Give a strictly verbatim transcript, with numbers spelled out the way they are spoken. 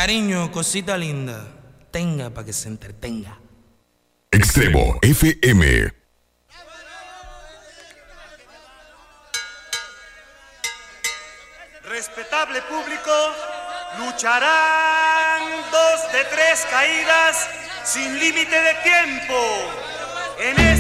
Cariño, cosita linda, tenga para que se entretenga. Extremo F M. Respetable público, lucharán dos de tres caídas sin límite de tiempo. En este